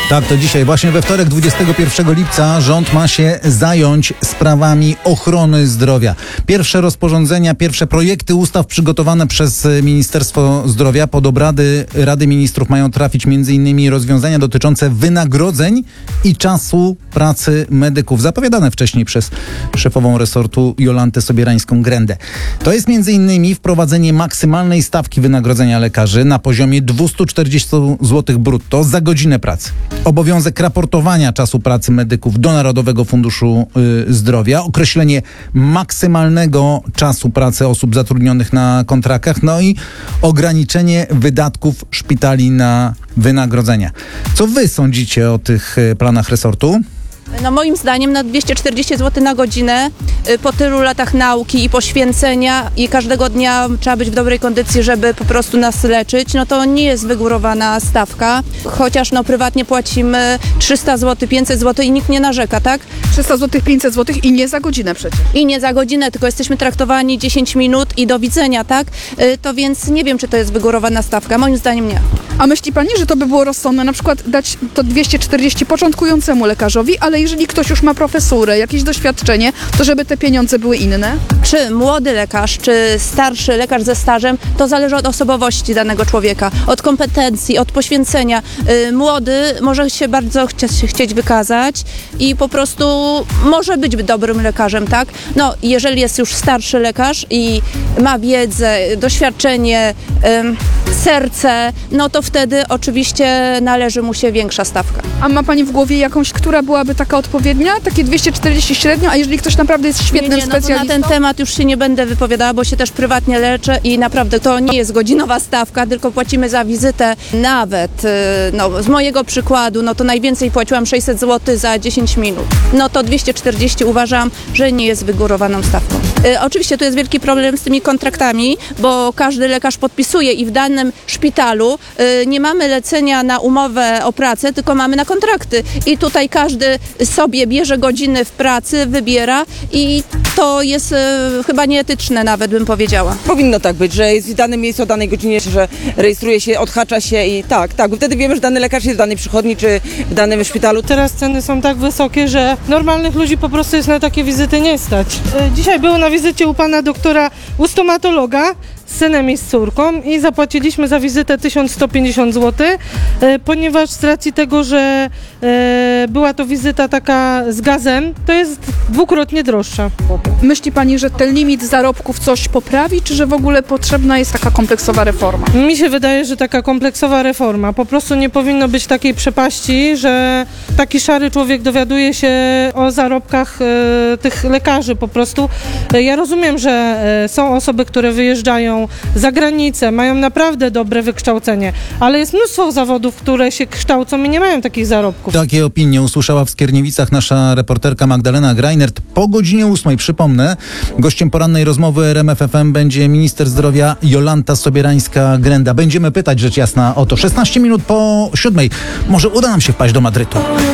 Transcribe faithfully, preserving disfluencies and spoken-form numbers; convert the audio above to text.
Tak, to dzisiaj, właśnie we wtorek, dwudziestego pierwszego lipca, rząd ma się zająć sprawami ochrony zdrowia. Pierwsze rozporządzenia, pierwsze projekty ustaw przygotowane przez Ministerstwo Zdrowia pod obrady Rady Ministrów mają trafić między innymi rozwiązania dotyczące wynagrodzeń i czasu pracy medyków, zapowiadane wcześniej przez szefową resortu Jolantę Sobierańską-Grendę. To jest między innymi wprowadzenie maksymalnej stawki wynagrodzenia lekarzy na poziomie dwieście czterdzieści złotych brutto za godzinę pracy. Obowiązek raportowania czasu pracy medyków do Narodowego Funduszu y, Zdrowia, określenie maksymalnego czasu pracy osób zatrudnionych na kontraktach, no i ograniczenie wydatków szpitali na wynagrodzenia. Co wy sądzicie o tych y, planach resortu? No moim zdaniem na dwieście czterdzieści złotych na godzinę y, po tylu latach nauki i poświęcenia i każdego dnia trzeba być w dobrej kondycji, żeby po prostu nas leczyć, no to nie jest wygórowana stawka, chociaż no prywatnie płacimy trzysta złotych, pięćset złotych i nikt nie narzeka, tak? trzysta złotych, pięćset złotych i nie za godzinę przecież. I nie za godzinę, tylko jesteśmy traktowani dziesięć minut i do widzenia, tak? Y, to więc nie wiem, czy to jest wygórowana stawka, moim zdaniem nie. A myśli pani, że to by było rozsądne, na przykład dać to dwieście czterdzieści początkującemu lekarzowi, ale jeżeli ktoś już ma profesurę, jakieś doświadczenie, to żeby te pieniądze były inne? Czy młody lekarz, czy starszy lekarz ze stażem, to zależy od osobowości danego człowieka, od kompetencji, od poświęcenia. Yy, młody może się bardzo chci- chcieć wykazać i po prostu może być dobrym lekarzem, tak? No, jeżeli jest już starszy lekarz i ma wiedzę, doświadczenie, yy, serce, no to wtedy oczywiście należy mu się większa stawka. A ma pani w głowie jakąś, która byłaby taka odpowiednia? Takie dwieście czterdzieści średnio, a jeżeli ktoś naprawdę jest świetnym nie, nie, no to specjalistą? na ten temat już się nie będę wypowiadała, bo się też prywatnie leczę i naprawdę to nie jest godzinowa stawka, tylko płacimy za wizytę nawet, no z mojego przykładu, no to najwięcej płaciłam sześćset złotych za dziesięć minut. No to dwieście czterdzieści uważam, że nie jest wygórowaną stawką. Y, oczywiście tu jest wielki problem z tymi kontraktami, bo każdy lekarz podpisuje i w danym szpitalu y, nie mamy lecenia na umowę o pracę, tylko mamy na kontrakty i tutaj każdy sobie bierze godziny w pracy, wybiera i to jest y, chyba nieetyczne nawet, bym powiedziała. Powinno tak być, że jest w danym miejscu o danej godzinie, że rejestruje się, odhacza się i tak, tak, bo wtedy wiemy, że dany lekarz jest w danej przychodni czy w danym szpitalu. Teraz ceny są tak wysokie, że normalnych ludzi po prostu jest na takie wizyty nie stać. Dzisiaj był na wizycie u pana doktora, u stomatologa, z synem i z córką i zapłaciliśmy za wizytę tysiąc sto pięćdziesiąt złotych, ponieważ z racji tego, że była to wizyta taka z gazem, to jest dwukrotnie droższa. Myśli pani, że ten limit zarobków coś poprawi, czy że w ogóle potrzebna jest taka kompleksowa reforma? Mi się wydaje, że taka kompleksowa reforma. Po prostu nie powinno być takiej przepaści, że taki szary człowiek dowiaduje się o zarobkach e, tych lekarzy po prostu. E, ja rozumiem, że e, są osoby, które wyjeżdżają za granicę, mają naprawdę dobre wykształcenie, ale jest mnóstwo zawodów, które się kształcą i nie mają takich zarobków. Takie opinie usłyszała w Skierniewicach nasza reporterka Magdalena Greinert. Po godzinie ósmej, przypomnę, gościem porannej rozmowy R M F F M będzie minister zdrowia Jolanta Sobierańska-Grenda. Będziemy pytać rzecz jasna o to. szesnaście minut po siódmej. Może uda nam się wpaść do Madrytu.